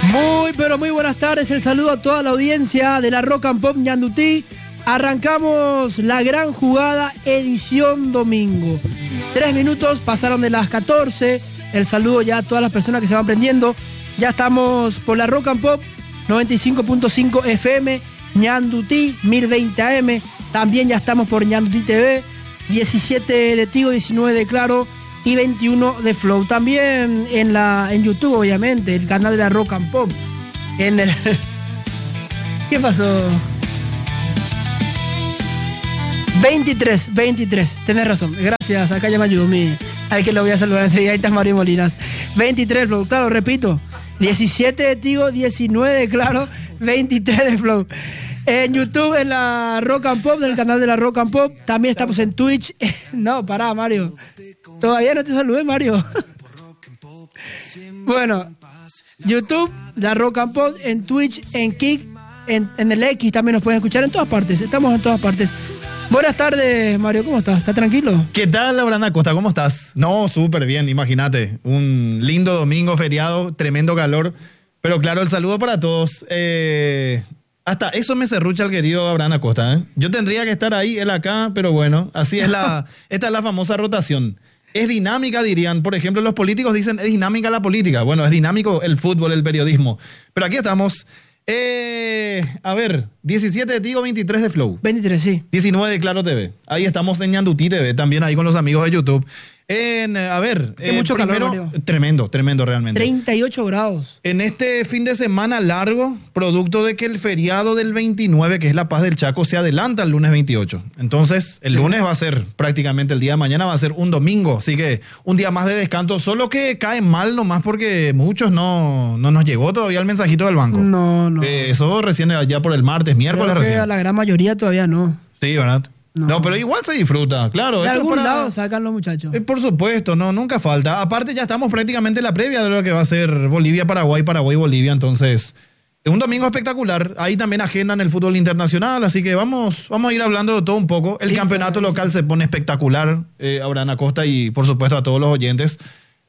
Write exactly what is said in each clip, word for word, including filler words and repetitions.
Muy, pero muy buenas tardes. El saludo a toda la audiencia de la Rock and Pop Ñandutí. Arrancamos la gran jugada edición domingo. Tres minutos pasaron de las catorce. El saludo ya a todas las personas que se van prendiendo. Ya estamos por la Rock and Pop noventa y cinco punto cinco F M, Ñandutí mil veinte A M. También ya estamos por Ñandutí T V, diecisiete de Tigo, diecinueve de Claro y veintiuno de Flow. También en la en YouTube, obviamente, el canal de la Rock and Pop. En el... ¿Qué pasó? veintitrés, veintitrés, tenés razón. Gracias, acá ya me ayudó mi... Al que lo voy a saludar enseguida, ahí está Mario Molinas. veintitrés, Flow, claro, repito. diecisiete de Tigo, diecinueve de Claro, veintitrés de Flow. En YouTube, en la Rock and Pop, en el canal de la Rock and Pop. También estamos en Twitch. No, pará, Mario. Todavía no te saludé, Mario. Bueno, YouTube, la Rock and Pop, en Twitch, en Kick, en, en el X también nos pueden escuchar en todas partes. Estamos en todas partes. Buenas tardes, Mario, ¿cómo estás? ¿Estás tranquilo? ¿Qué tal, Abraham Acosta? ¿Cómo estás? No, súper bien, imagínate. Un lindo domingo, feriado, tremendo calor. Pero claro, el saludo para todos. Eh, hasta eso me serrucha el querido Abraham Acosta, ¿eh? Yo tendría que estar ahí, él acá, pero bueno, así es la... Esta es la famosa rotación. Es dinámica, dirían. Por ejemplo, los políticos dicen, es dinámica la política. Bueno, es dinámico el fútbol, el periodismo. Pero aquí estamos... Eh, a ver, diecisiete de Tigo, veintitrés de Flow. veintitrés, sí. diecinueve de Claro T V. Ahí estamos en Ñandutí T V, también ahí con los amigos de YouTube. En, a ver, eh, mucho primero, calor, Mario. Tremendo, tremendo realmente. treinta y ocho grados. En este fin de semana largo, producto de que el feriado del veintinueve, que es la Paz del Chaco, se adelanta al lunes veintiocho. Entonces, el lunes va a ser prácticamente el día de mañana, va a ser un domingo. Así que un día más de descanso, solo que cae mal nomás porque muchos no, no nos llegó todavía el mensajito del banco. No, no. Eh, eso recién ya por el martes, miércoles Creo que recién. a la gran mayoría todavía no. Sí, ¿verdad? No. No, pero igual se disfruta, claro. De esto algún para... lado sacan los muchachos. Eh, por supuesto, no, nunca falta. Aparte ya estamos prácticamente en la previa de lo que va a ser Bolivia-Paraguay, Paraguay-Bolivia, entonces un domingo espectacular. Ahí también agendan el fútbol internacional, así que vamos, vamos a ir hablando de todo un poco. El sí, campeonato claro, local sí. se pone espectacular, eh, Abraham Acosta y por supuesto a todos los oyentes.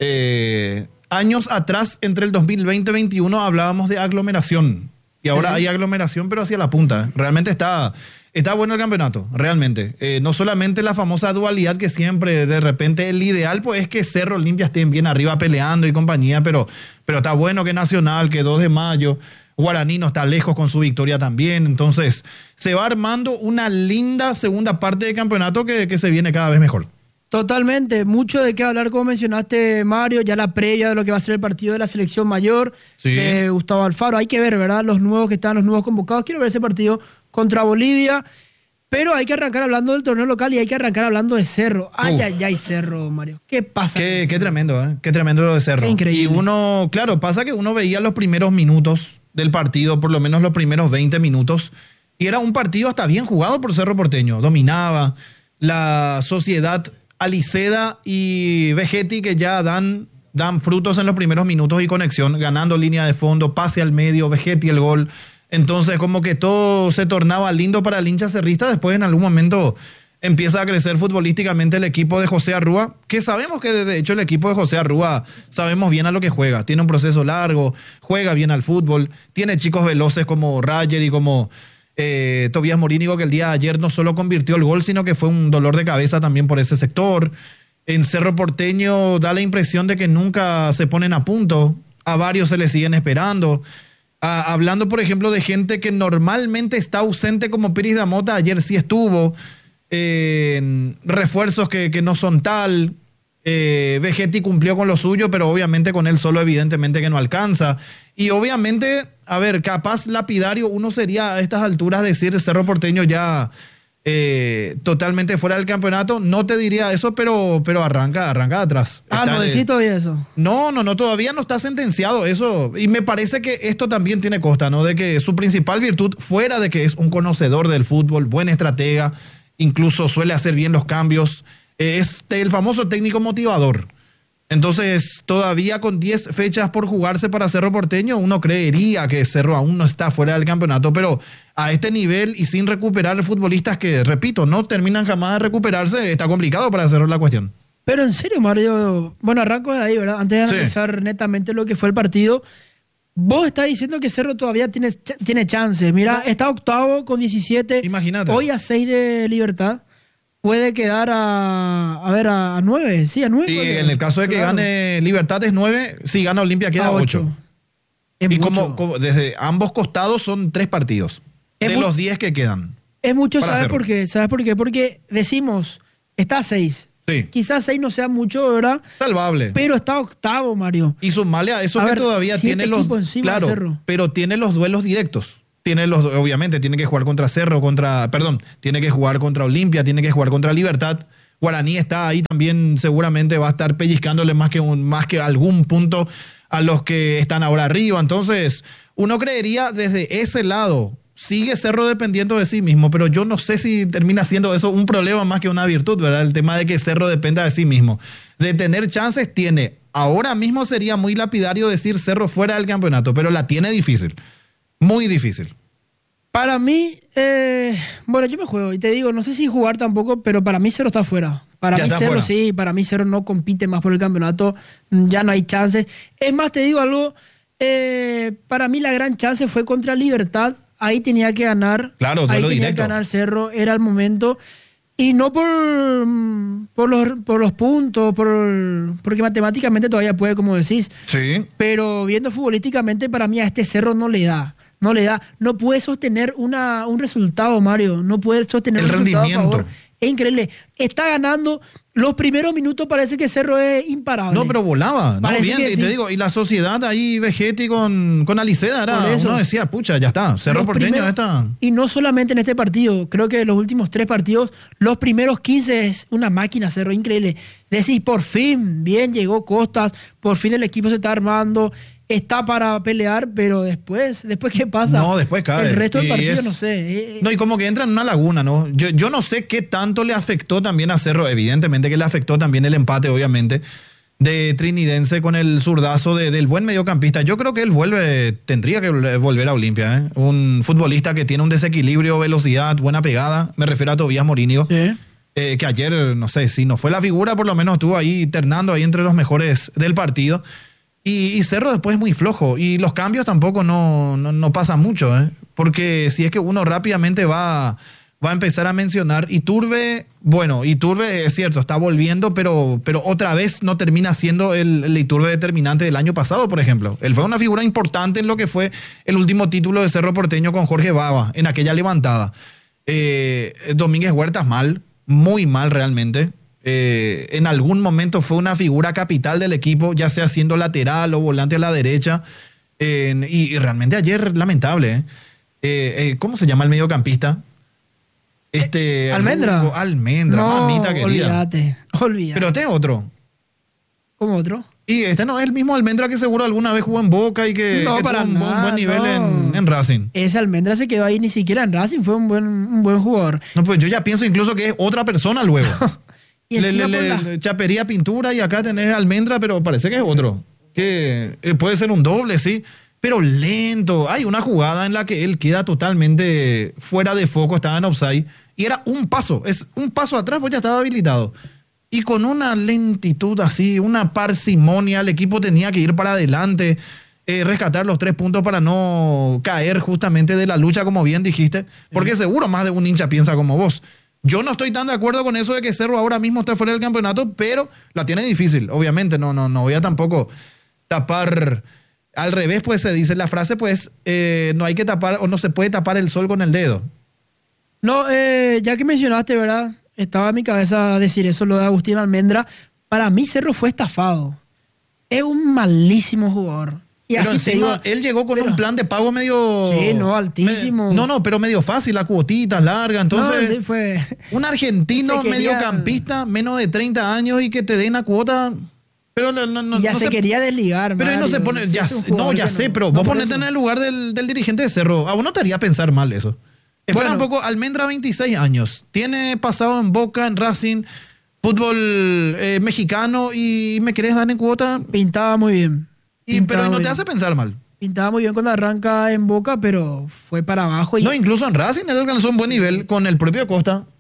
Eh, años atrás, entre el dos mil veinte y dos mil veintiuno, hablábamos de aglomeración. Y ahora sí. Hay aglomeración, pero hacia la punta. Realmente está... Está bueno el campeonato, realmente. Eh, no solamente la famosa dualidad que siempre, de repente, el ideal pues es que Cerro Olimpia estén bien arriba peleando y compañía, pero, pero está bueno que Nacional, que dos de mayo, Guaraní no está lejos con su victoria también. Entonces, se va armando una linda segunda parte de campeonato que, que se viene cada vez mejor. Totalmente, mucho de qué hablar, como mencionaste, Mario, ya la previa de lo que va a ser el partido de la selección mayor, sí. de Gustavo Alfaro. Hay que ver, ¿verdad? Los nuevos que están, los nuevos convocados. Quiero ver ese partido contra Bolivia, pero hay que arrancar hablando del torneo local y hay que arrancar hablando de Cerro. Ay, Uf. ay, ay, Cerro, Mario. ¿Qué pasa? Qué, qué tremendo, ¿eh? Qué tremendo lo de Cerro. Qué increíble. Y uno, claro, pasa que uno veía los primeros minutos del partido, por lo menos los primeros veinte minutos, y era un partido hasta bien jugado por Cerro Porteño. Dominaba la sociedad Aliceda y Vegetti, que ya dan, dan frutos en los primeros minutos y conexión, ganando línea de fondo, pase al medio, Vegetti el gol. Entonces como que todo se tornaba lindo para el hincha cerrista. Después en algún momento empieza a crecer futbolísticamente el equipo de José Arrúa, que sabemos que de hecho el equipo de José Arrúa sabemos bien a lo que juega. Tiene un proceso largo, juega bien al fútbol, tiene chicos veloces como Rayer y como... Eh, Tobías Morínigo, que el día de ayer no solo convirtió el gol, sino que fue un dolor de cabeza también por ese sector. En Cerro Porteño da la impresión de que nunca se ponen a punto, a varios se les siguen esperando. Ah, hablando, por ejemplo, de gente que normalmente está ausente como Piris Damota, ayer sí estuvo. Eh, refuerzos que, que no son tal. Eh, Vegetti cumplió con lo suyo, pero obviamente con él solo evidentemente que no alcanza. Y obviamente, a ver, capaz lapidario uno sería a estas alturas decir Cerro Porteño ya eh, totalmente fuera del campeonato. No te diría eso, pero, pero arranca, arranca de atrás. Ah, está, no decís todavía eso. No, no, no, todavía no está sentenciado eso. Y me parece que esto también tiene costa, ¿no? De que su principal virtud, fuera de que es un conocedor del fútbol, buen estratega, incluso suele hacer bien los cambios, es el famoso técnico motivador. Entonces, todavía con diez fechas por jugarse para Cerro Porteño, uno creería que Cerro aún no está fuera del campeonato, pero a este nivel y sin recuperar futbolistas que, repito, no terminan jamás de recuperarse, está complicado para Cerro la cuestión. Pero en serio, Mario, bueno, arranco de ahí, ¿verdad? Antes de analizar sí. netamente lo que fue el partido, Vos estás diciendo que Cerro todavía tiene, tiene chances. Mira, no. Está octavo con diecisiete. Imagínate. Hoy a seis de Libertad. Puede quedar a, a ver, a nueve. Sí, a nueve. Y en el caso de que claro. gane Libertad es nueve. Si gana Olimpia queda ocho. Y como, como desde ambos costados son tres partidos. Es de mu- los diez que quedan. Es mucho, ¿sabes por qué? ¿Sabes por qué? Porque decimos, está a seis. Sí. Quizás seis no sea mucho, ¿verdad? Salvable. Pero está octavo, Mario. Y sumarle a eso a que ver, todavía tiene los... Claro, pero tiene los duelos directos. Tiene los, obviamente, tiene que jugar contra Cerro, contra... Perdón, tiene que jugar contra Olimpia, tiene que jugar contra Libertad. Guaraní está ahí también, seguramente va a estar pellizcándole más que, un, más que algún punto a los que están ahora arriba. Entonces, uno creería desde ese lado... Sigue Cerro dependiendo de sí mismo, pero yo no sé si termina siendo eso un problema más que una virtud, ¿verdad? El tema de que Cerro dependa de sí mismo. De tener chances tiene. Ahora mismo sería muy lapidario decir Cerro fuera del campeonato, pero la tiene difícil. Muy difícil. Para mí, eh, bueno, yo me juego y te digo, no sé si jugar tampoco, pero para mí Cerro está fuera. Para ya mí Cerro fuera. Sí, para mí Cerro no compite más por el campeonato, ya no hay chances. Es más, te digo algo, eh, para mí la gran chance fue contra Libertad. Ahí tenía que ganar. Claro, ahí tenía directo. que ganar Cerro, era el momento. Y no por, por, los, por los puntos, por, porque matemáticamente todavía puede, como decís. Sí. Pero viendo futbolísticamente, para mí a este Cerro no le da. No le da. No puede sostener una, un resultado, Mario. No puede sostener el un rendimiento. resultado a favor. Es increíble. Está ganando. Los primeros minutos parece que Cerro es imparable. No, pero volaba. No, bien, y sí. Te digo, y la sociedad ahí, Vegetti con, con Aliceda, era, uno decía, pucha, ya está, Cerro Porteño primeros, está. Y no solamente en este partido, creo que los últimos tres partidos, los primeros quince es una máquina, Cerro, increíble. Decís, por fin, bien, llegó Costas, por fin el equipo se está armando, está para pelear, pero después, ¿después qué pasa? No, después cae. El resto del partido, es, no sé. No, y como que entra en una laguna, ¿no? Yo, yo no sé qué tanto le afectó también a Cerro, evidentemente que le afectó también el empate, obviamente, de Trinidense con el zurdazo de, del buen mediocampista. Yo creo que él vuelve, tendría que volver a Olimpia, ¿eh? Un futbolista que tiene un desequilibrio, velocidad, buena pegada, me refiero a Tobías Morínigo. Sí. Eh, que ayer, no sé, si no fue la figura, por lo menos estuvo ahí ternando ahí entre los mejores del partido. Y, y Cerro después es muy flojo. Y los cambios tampoco no, no, no pasan mucho, ¿eh? Porque si es que uno rápidamente va, va a empezar a mencionar. Iturbe, bueno, Iturbe es cierto, está volviendo, pero, pero otra vez no termina siendo el, el Iturbe determinante del año pasado, por ejemplo. Él fue una figura importante en lo que fue el último título de Cerro Porteño con Jorge Baba, en aquella levantada. Eh, Domínguez Huertas mal, muy mal realmente. Eh, en algún momento fue una figura capital del equipo, ya sea siendo lateral o volante a la derecha. Eh, y, y realmente ayer, lamentable. ¿eh? Eh, eh, ¿Cómo se llama el mediocampista? Este, Almendra. Ruco, Almendra, no, mamita querida. Olvídate, olvídate. Pero este es otro. ¿Cómo otro? Y este no es el mismo Almendra que seguro alguna vez jugó en Boca y que, no, que para tuvo un nada, buen, buen nivel no. en, en Racing. Ese Almendra se quedó ahí ni siquiera en Racing, fue un buen, un buen jugador. No, pues yo ya pienso incluso que es otra persona luego. y le, le, la... le, chapería pintura y acá tenés Almendra, pero parece que es otro. Que eh, puede ser un doble, sí, pero lento. Hay una jugada en la que él queda totalmente fuera de foco, estaba en offside, y era un paso, es un paso atrás, pues ya estaba habilitado. Y con una lentitud así, una parsimonia, el equipo tenía que ir para adelante, eh, rescatar los tres puntos para no caer justamente de la lucha, como bien dijiste, porque seguro más de un hincha piensa como vos. Yo no estoy tan de acuerdo con eso de que Cerro ahora mismo está fuera del campeonato, pero la tiene difícil, obviamente. No, no, no voy a tampoco tapar. Al revés, pues se dice la frase, pues eh, no hay que tapar o no se puede tapar el sol con el dedo. No, eh, ya que mencionaste, ¿verdad? Estaba en mi cabeza decir eso, lo de Agustín Almendra. Para mí Cerro fue estafado. Es un malísimo jugador. Y pero así encima, digo, él llegó con pero, un plan de pago medio... Sí, no, altísimo. Me, no, no, pero medio fácil, la cuotita larga. Entonces, no, sí, fue, un argentino quería, mediocampista, menos de treinta años y que te den la cuota... Pero no, no, no, ya no se, se quería desligar. Pero él no se pone... Ya, no, ya sé, no, pero no vos ponete en el lugar del, del dirigente de Cerro. A vos no te haría pensar mal eso. Espera bueno, un poco, Almendra, veintiséis años. Tiene pasado en Boca, en Racing, fútbol eh, mexicano y me querés dar en cuota. Pintaba muy bien. Y, pero no te bien. hace pensar mal. Pintaba muy bien cuando arranca en Boca, pero fue para abajo. Y... No, incluso en Racing él alcanzó un buen nivel con el propio Costa.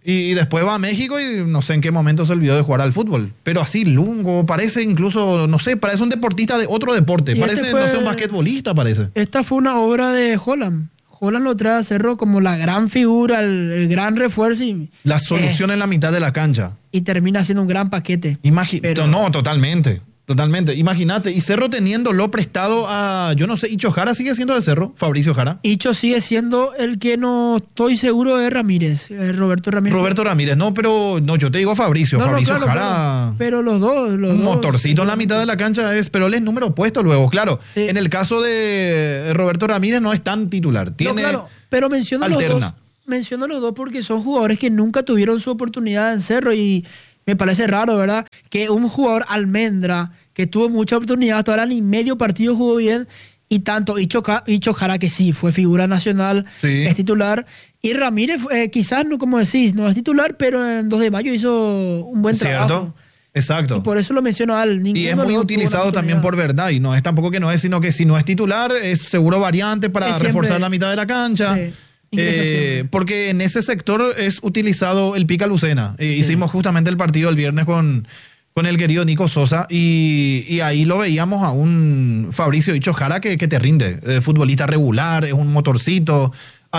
Y, y después va a México y no sé en qué momento se olvidó de jugar al fútbol. Pero así, lungo, parece incluso, no sé, parece un deportista de otro deporte. Y Parece, este fue- no sé, un basquetbolista parece. Esta fue una obra de Holland. Holland lo trae a Cerro como la gran figura, el, el gran refuerzo y, La solución es- en la mitad de la cancha. y termina siendo un gran paquete. Imagi- Pero- No, totalmente. Totalmente. Imagínate. Y Cerro teniéndolo prestado a, yo no sé, Icho Jara sigue siendo de Cerro, Fabricio Jara. Icho sigue siendo el que no estoy seguro de Ramírez, eh, Roberto Ramírez. Roberto Ramírez, no, pero no, yo te digo Fabricio. No, no, Fabricio claro, Jara. claro. Pero los dos, los Un dos. motorcito en la mitad de la cancha es, pero él es número opuesto luego, claro. Sí. En el caso de Roberto Ramírez no es tan titular. Tiene, No, claro, pero menciono los alterna. dos. Menciono los dos porque son jugadores que nunca tuvieron su oportunidad en Cerro y me parece raro, ¿verdad? Que un jugador almendra que tuvo mucha oportunidad, hasta ahora ni medio partido jugó bien y tanto Icho, Ca- Icho Jara que sí fue figura nacional, Sí. es titular y Ramírez eh, quizás no como decís, no es titular, pero en dos de mayo hizo un buen ¿cierto? trabajo. Exacto. Y por eso lo menciono a él. Y es muy utilizado también por verdad. Y no es tampoco que no es, sino que si no es titular, es seguro variante para Es siempre- reforzar la mitad de la cancha. Sí, ingresa Eh, siempre. porque en ese sector es utilizado el Pica Lucena. Eh, Hicimos justamente el partido el viernes con, con el querido Nico Sosa y, y ahí lo veíamos a un Fabricio Icho Jara que, que te rinde. Eh, futbolista regular, es un motorcito,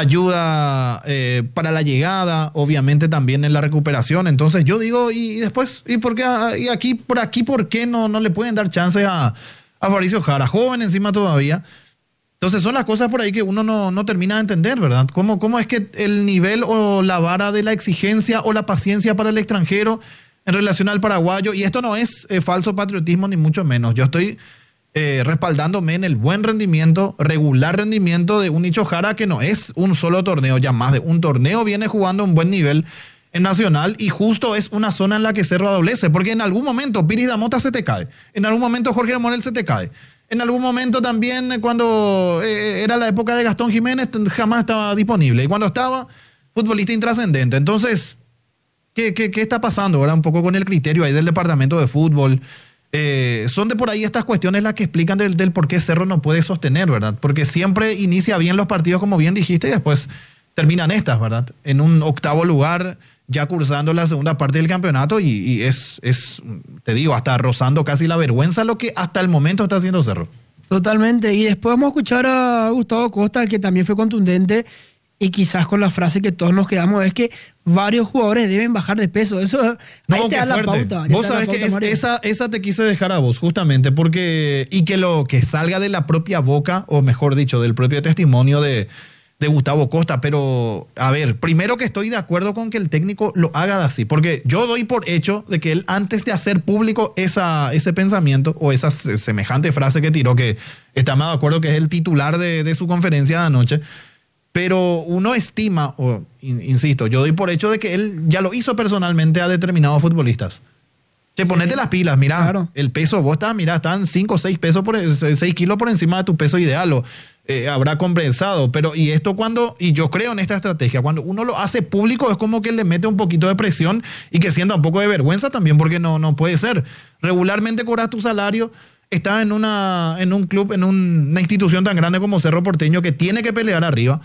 ayuda eh, para la llegada, obviamente también en la recuperación. Entonces yo digo, y, y después, ¿y por qué? a- Y aquí, por aquí, ¿por qué no, no le pueden dar chance a, a Fabricio Jara? Joven encima todavía. Entonces son las cosas por ahí que uno no, no termina de entender, ¿verdad? ¿Cómo, ¿Cómo es que el nivel o la vara de la exigencia o la paciencia para el extranjero en relación al paraguayo? Y esto no es eh, falso patriotismo ni mucho menos. Yo estoy eh, respaldándome en el buen rendimiento, regular rendimiento de un Icho Jara que no es un solo torneo, ya más de un torneo viene jugando a un buen nivel en Nacional y justo es una zona en la que Cerro adolece, porque en algún momento Piris Damota se te cae, en algún momento Jorge Morel se te cae. En algún momento también, eh, cuando eh, era la época de Gastón Jiménez, t- jamás estaba disponible. Y cuando estaba, futbolista intrascendente. Entonces, ¿qué, qué, qué está pasando ahora un poco con el criterio ahí del departamento de fútbol? Eh, son de por ahí estas cuestiones las que explican del, del por qué Cerro no puede sostener, ¿verdad? Porque siempre inicia bien los partidos, como bien dijiste, y después terminan estas, ¿verdad? En un octavo lugar, ya cursando la segunda parte del campeonato y, y es, es, te digo, hasta rozando casi la vergüenza lo que hasta el momento está haciendo Cerro. Totalmente. Y después vamos a escuchar a Gustavo Costa, que también fue contundente y quizás con la frase que todos nos quedamos es que varios jugadores deben bajar de peso. Eso ahí No, te qué da la fuerte. pauta. ya Vos te da la sabés que pauta, es- Mario. esa, esa te quise dejar a vos, justamente, porque, y que lo que salga de la propia boca, o mejor dicho, del propio testimonio de, de Gustavo Costa, pero, a ver, primero que estoy de acuerdo con que el técnico lo haga así, porque yo doy por hecho de que él, antes de hacer público esa, ese pensamiento, o esa se- semejante frase que tiró, que está más de acuerdo que es el titular de, de su conferencia de anoche, pero uno estima, o in- insisto, yo doy por hecho de que él ya lo hizo personalmente a determinados futbolistas. Che, ponete las pilas, mira, Claro. el peso, vos estás, mira, están cinco o seis pesos por seis kilos por encima de tu peso ideal, o eh, habrá compensado, pero y esto cuando, y yo creo en esta estrategia, cuando uno lo hace público es como que le mete un poquito de presión y que sienta un poco de vergüenza también, porque no, no puede ser. Regularmente cobras tu salario, estás en una, en un club, en un- una institución tan grande como Cerro Porteño que tiene que pelear arriba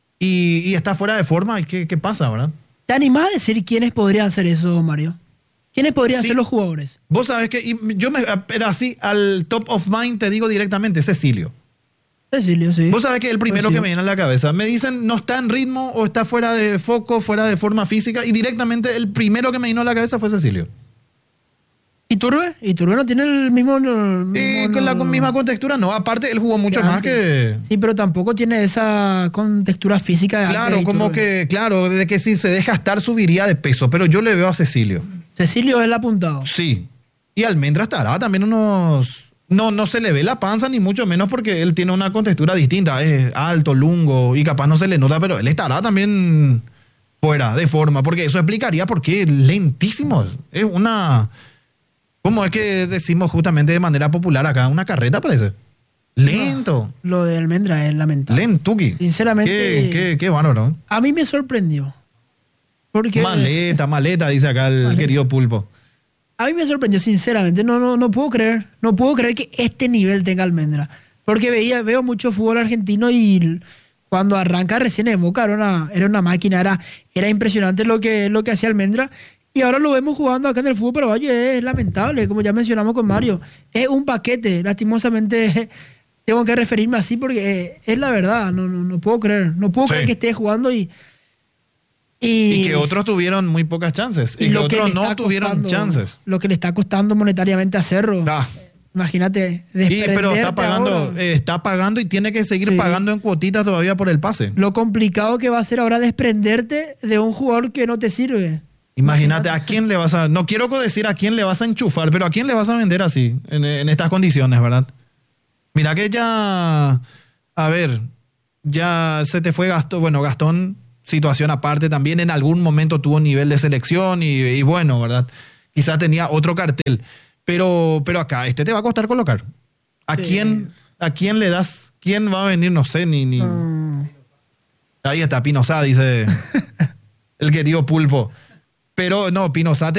y, y está fuera de forma, ¿y qué, qué pasa, verdad? ¿Te animás a decir quiénes podrían hacer eso, Mario? ¿Quiénes podrían Sí. ser los jugadores? Vos sabés que y yo me, pero así al top of mind te digo directamente, Cecilio. Cecilio, sí. Vos sabés que el primero Pues sí. que me viene a la cabeza, me dicen no está en ritmo o está fuera de foco, fuera de forma física y directamente el primero que me vino a la cabeza fue Cecilio. ¿Y Turbe? ¿Y Turbe no tiene el mismo... el Y mismo- con la no- misma contextura, no, aparte él jugó mucho que más antes? que... Sí, pero tampoco tiene esa contextura física de Claro, antes, como Iturbe. que, claro, de que si se deja estar subiría de peso, pero yo le veo a Cecilio. Cecilio es el apuntado. Sí. Y Almendra estará también unos... No, no se le ve la panza ni mucho menos porque él tiene una contextura distinta. Es alto, lungo y capaz no se le nota, pero él estará también fuera de forma porque eso explicaría por qué lentísimo. Es una... ¿Cómo es que decimos justamente de manera popular acá? Una carreta parece. Lento. Lo de Almendra es lamentable. Lentuki. Sinceramente- Qué, qué, qué bárbaro, ¿no? A mí me sorprendió. Porque Maleta, maleta, dice acá el Maleta. querido Pulpo. a mí me sorprendió, sinceramente. No, no, no puedo creer. No puedo creer que este nivel tenga Almendra. Porque veía, veo mucho fútbol argentino y cuando arranca recién en Boca era una, era una máquina, era, era impresionante lo que, lo que hacía Almendra. Y ahora lo vemos jugando acá en el fútbol paraguayo, es lamentable, como ya mencionamos con Mario. Es un paquete, lastimosamente tengo que referirme así porque es la verdad, no, no, no puedo creer. No puedo Sí. creer que esté jugando y... Y, Y, que otros tuvieron muy pocas chances. Y, y que lo que otros le está no tuvieron costando- chances. Lo que le está costando monetariamente a Cerro. Ah. Imagínate, Sí, pero desprenderte está pagando, ahora. eh, está pagando y tiene que seguir Sí. pagando en cuotitas todavía por el pase. Lo complicado que va a ser ahora desprenderte de un jugador que no te sirve. Imagínate, ¿a quién le vas a...? No quiero decir a quién le vas a enchufar, pero ¿a quién le vas a vender así, en, en estas condiciones, verdad? Mira que ya... A ver, ya se te fue Gastón. Bueno, Gastón, situación aparte también, en algún momento tuvo nivel de selección y, y bueno, ¿verdad? Quizás tenía otro cartel. Pero, pero acá, este te va a costar colocar. ¿A Sí. quién a quién le das? ¿Quién va a venir? No sé, ni... ni... No. Ahí está, Pinosá, dice el querido Pulpo. Pero no, Pinosá